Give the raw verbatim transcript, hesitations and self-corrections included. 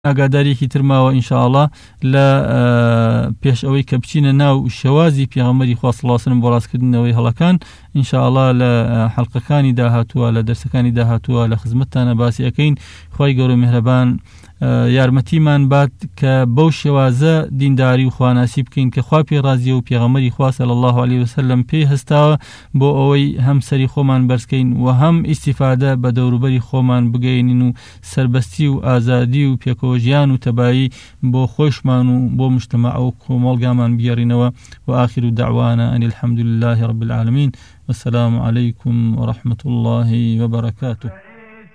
ئاگاداریەکی ترماوە ئینشاءڵڵا لە پێش ئەوەی کە بچینە ناو شەوازی پێغەمبەری خوا صلی الله علیه و سلم بۆ ڕاستکردنەوەی هەڵەکان ئینشاءڵڵا لە حەڵقەکانی داهاتووە لە دەرسەکانی داهاتووە لە خزمەتتانە باسی ئەەکەین. خوای گەورە میهرەبان یارمەتیمان بات کە بەو شێوازە دینداری و خواناسی بکەین کە خوا پێی ڕازیە و پێغەمبەری خوا صلی الله علیه و سلم پێی هەستاوە بۆ ئەوەی هەم سەری خۆمان بەرزکەین و هەم ئیستیفادە بە دەوروبەری خۆمان بگەینین و سربەستی و ئازادی و پێکەوەژیان و تەبایی بۆ خۆشمان و بۆ مجتەمع و کۆمەڵگامان بگێڕینەوە. و آخر دعوانا أن الحمد لله رب العالمين والسلام عليكم ورحمة الله وبركاته.